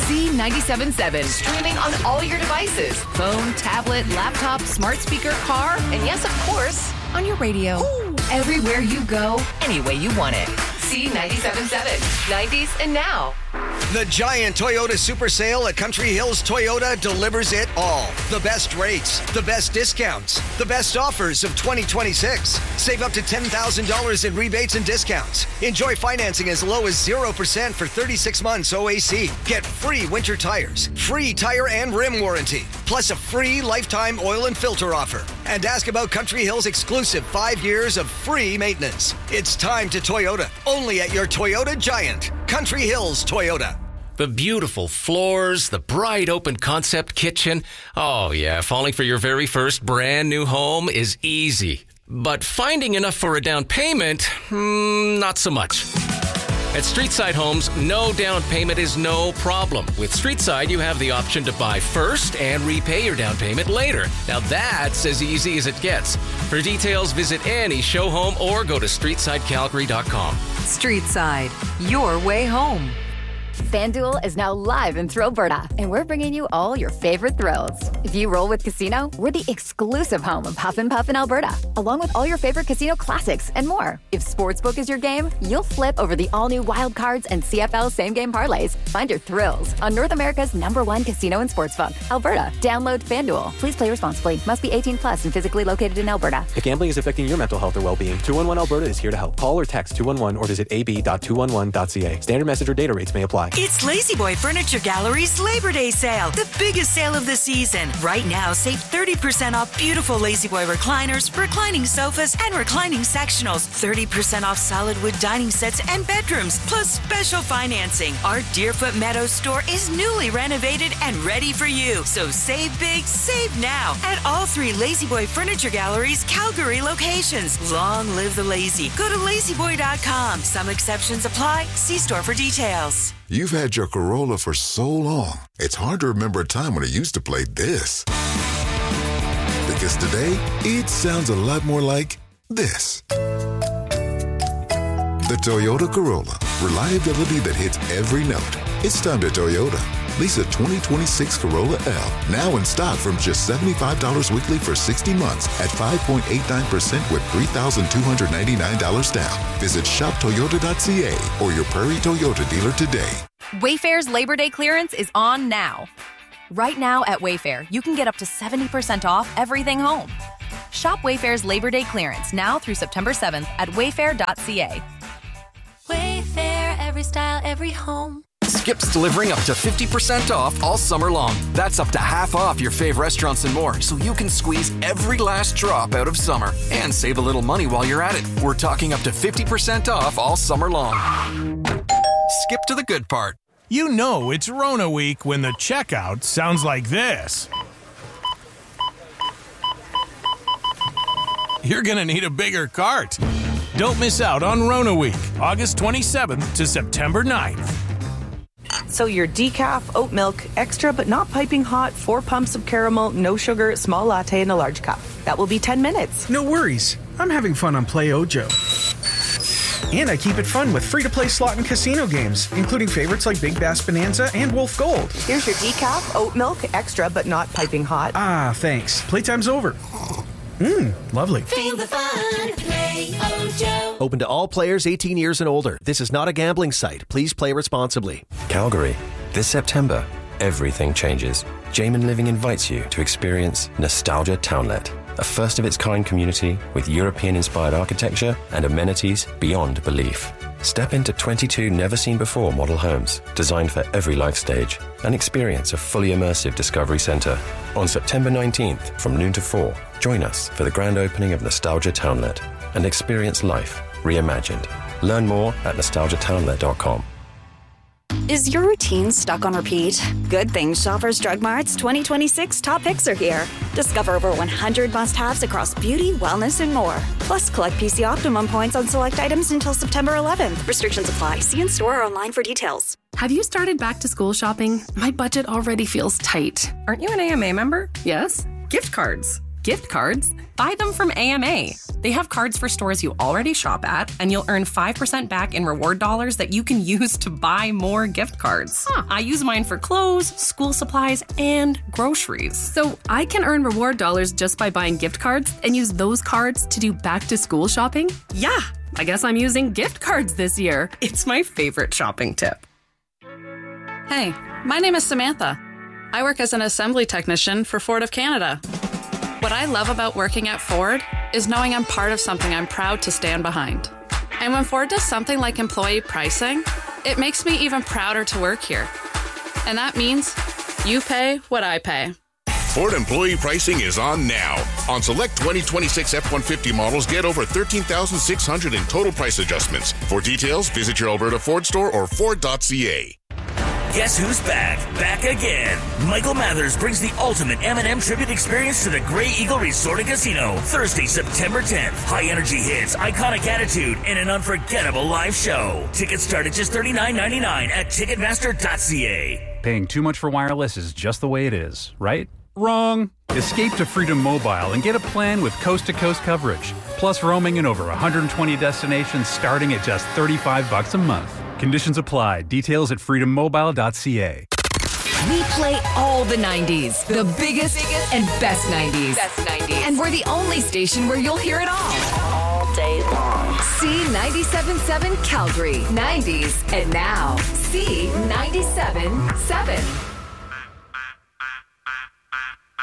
Z97.7, streaming on all your devices. Phone, tablet, laptop, smart speaker, car, and yes, of course, on your radio. Ooh. Everywhere you go, any way you want it. Z97.7, 90s and now. The giant Toyota Super Sale at Country Hills Toyota delivers it all. The best rates, the best discounts, the best offers of 2026. Save up to $10,000 in rebates and discounts. Enjoy financing as low as 0% for 36 months OAC. Get free winter tires, free tire and rim warranty, plus a free lifetime oil and filter offer. And ask about Country Hills' exclusive 5 years of free maintenance. It's time to Toyota, only at your Toyota Giant. Country Hills Toyota. The beautiful floors, the bright open concept kitchen. Oh yeah, falling for your very first brand new home is easy. But finding enough for a down payment, not so much. At Streetside Homes, no down payment is no problem. With Streetside, you have the option to buy first and repay your down payment later. Now that's as easy as it gets. For details, visit any show home or go to StreetsideCalgary.com. Streetside, your way home. FanDuel is now live in Thrillberta, and we're bringing you all your favorite thrills. If you roll with Casino, we're the exclusive home of Huff and Puff in Alberta, along with all your favorite casino classics and more. If Sportsbook is your game, you'll flip over the all-new Wild Cards and CFL same-game parlays. Find your thrills on North America's #1 casino and sportsbook, Alberta. Download FanDuel. Please play responsibly. Must be 18 plus and physically located in Alberta. If gambling is affecting your mental health or well-being, 211 Alberta is here to help. Call or text 211 or visit ab.211.ca. Standard message or data rates may apply. It's La-Z-Boy Furniture Gallery's Labor Day sale, the biggest sale of the season. Right now, save 30% off beautiful La-Z-Boy recliners, reclining sofas, and reclining sectionals. 30% off solid wood dining sets and bedrooms, plus special financing. Our Deerfoot Meadows store is newly renovated and ready for you. So save big, save now at all 3 La-Z-Boy Furniture Gallery's Calgary locations. Long live the lazy. Go to lazyboy.com. Some exceptions apply. See store for details. You've had your Corolla for so long, it's hard to remember a time when it used to play this. Because today, it sounds a lot more like this. The Toyota Corolla. Reliability that hits every note. It's time to Toyota. Lease a 2026 Corolla L. Now in stock from just $75 weekly for 60 months at 5.89% with $3,299 down. Visit shoptoyota.ca or your Prairie Toyota dealer today. Wayfair's Labor Day clearance is on now. Right now at Wayfair, you can get up to 70% off everything home. Shop Wayfair's Labor Day clearance now through September 7th at wayfair.ca. Wayfair, every style, every home. Skip's delivering up to 50% off all summer long. That's up to half off your fave restaurants and more, so you can squeeze every last drop out of summer and save a little money while you're at it. We're talking up to 50% off all summer long. Skip to the good part. You know it's Rona week when the checkout sounds like this. You're gonna need a bigger cart. Don't miss out on Rona week, August 27th to September 9th. So your decaf, oat milk, extra but not piping hot, 4 pumps of caramel, no sugar, small latte in a large cup. That will be 10 minutes. No worries. I'm having fun on Play Ojo. And I keep it fun with free-to-play slot and casino games, including favorites like Big Bass Bonanza and Wolf Gold. Here's your decaf, oat milk, extra but not piping hot. Ah, thanks. Playtime's over. Lovely. Feel the fun. Play Ojo. Open to all players 18 years and older. This is not a gambling site. Please play responsibly. Calgary. This September, everything changes. Jamin Living invites you to experience Nostalgia Townlet, a first-of-its-kind community with European-inspired architecture and amenities beyond belief. Step into 22 never-seen-before model homes designed for every life stage and experience a fully immersive Discovery Center. On September 19th from noon to 4, join us for the grand opening of Nostalgia Townlet and experience life reimagined. Learn more at nostalgiatownlet.com. Is your routine stuck on repeat? Good thing Shoppers Drug Mart's 2026 top picks are here. Discover over 100 must-haves across beauty, wellness, and more. Plus, collect PC Optimum points on select items until September 11th. Restrictions apply. See in store or online for details. Have you started back-to-school shopping? My budget already feels tight. Aren't you an AMA member? Yes. Gift cards. gift cards? Buy them from AMA. They have cards for stores you already shop at, and you'll earn 5% back in reward dollars that you can use to buy more gift cards. I use mine for clothes, school supplies, and groceries. So I can earn reward dollars just by buying gift cards and use those cards to do back-to-school shopping? Yeah. I guess I'm using gift cards this year. It's my favorite shopping tip. Hey, my name is Samantha. I work as an assembly technician for Ford of Canada. What I love about working at Ford is knowing I'm part of something I'm proud to stand behind. And when Ford does something like employee pricing, it makes me even prouder to work here. And that means you pay what I pay. Ford employee pricing is on now. On select 2026 F-150 models, get over $13,600 in total price adjustments. For details, visit your Alberta Ford store or Ford.ca. Guess who's back? Back again. Michael Mathers brings the ultimate M&M tribute experience to the Grey Eagle Resort and Casino. Thursday, September 10th. High energy hits, iconic attitude, and an unforgettable live show. Tickets start at just $39.99 at Ticketmaster.ca. Paying too much for wireless is just the way it is, right? Wrong. Escape to Freedom Mobile and get a plan with coast-to-coast coverage. Plus roaming in over 120 destinations starting at just $35 a month. Conditions apply. Details at freedommobile.ca. We play all the 90s, the biggest and best 90s. And we're the only station where you'll hear it all day long. C97.7 Calgary, 90s and now. C97.7.